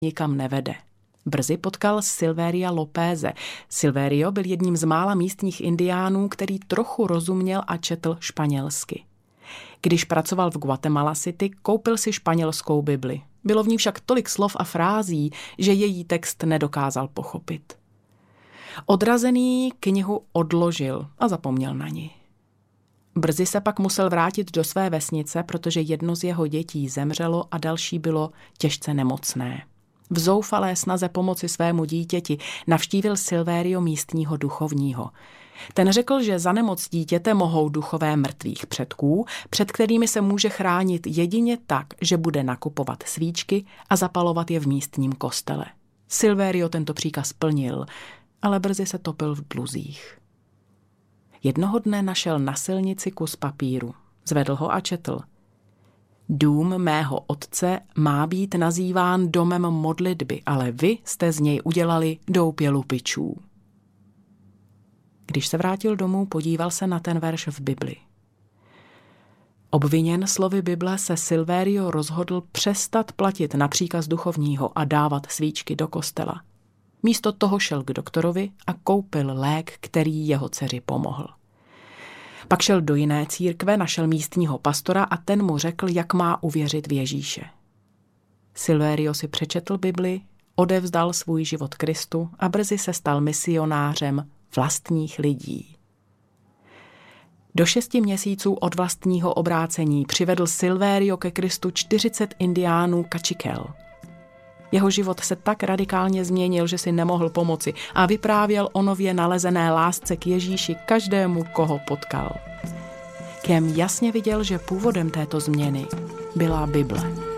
nikam nevede. Brzy potkal Silveria Lopéze. Silverio byl jedním z mála místních indiánů, který trochu rozuměl a četl španělsky. Když pracoval v Guatemala City, koupil si španělskou Bibli. Bylo v ní však tolik slov a frází, že její text nedokázal pochopit. Odrazený knihu odložil a zapomněl na ní. Brzy se pak musel vrátit do své vesnice, protože jedno z jeho dětí zemřelo a další bylo těžce nemocné. V zoufalé snaze pomoci svému dítěti navštívil Silverio místního duchovního. Ten řekl, že za nemoc dítěte mohou duchové mrtvých předků, před kterými se může chránit jedině tak, že bude nakupovat svíčky a zapalovat je v místním kostele. Silverio tento příkaz plnil, ale brzy se topil v dluzích. Jednoho dne našel na silnici kus papíru. Zvedl ho a četl. Dům mého otce má být nazýván domem modlitby, ale vy jste z něj udělali doupě lupičů. Když se vrátil domů, podíval se na ten verš v Bibli. Obviněn slovy Bible se Silverio rozhodl přestat platit na příkaz duchovního a dávat svíčky do kostela. Místo toho šel k doktorovi a koupil lék, který jeho dceři pomohl. Pak šel do jiné církve, našel místního pastora a ten mu řekl, jak má uvěřit v Ježíše. Silverio si přečetl Bibli, odevzdal svůj život Kristu a brzy se stal misionářem vlastních lidí. Do 6 měsíců od vlastního obrácení přivedl Silverio ke Kristu 40 indiánů Kačikel. Jeho život se tak radikálně změnil, že si nemohl pomoci a vyprávěl o nově nalezené lásce k Ježíši každému, koho potkal. Kem jasně viděl, že původem této změny byla Bible.